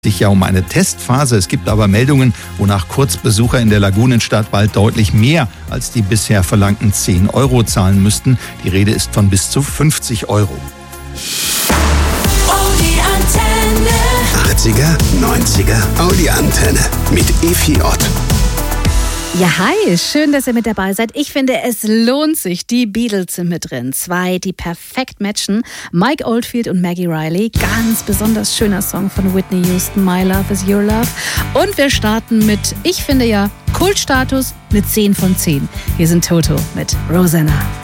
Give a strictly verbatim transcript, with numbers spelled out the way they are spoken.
sich ja um eine Testphase. Es gibt aber Meldungen, wonach Kurzbesucher in der Lagunenstadt bald deutlich mehr als die bisher verlangten zehn Euro zahlen müssten. Die Rede ist von bis zu fünfzig Euro. achtziger, neunziger Audi-Antenne mit Efi Ott. Ja, hi, schön, dass ihr mit dabei seid. Ich finde, es lohnt sich. Die Beatles sind mit drin. Zwei, die perfekt matchen. Mike Oldfield und Maggie Riley. Ganz besonders schöner Song von Whitney Houston, My Love is Your Love. Und wir starten mit, ich finde ja, Kultstatus mit zehn von zehn. Hier sind Toto mit Rosanna.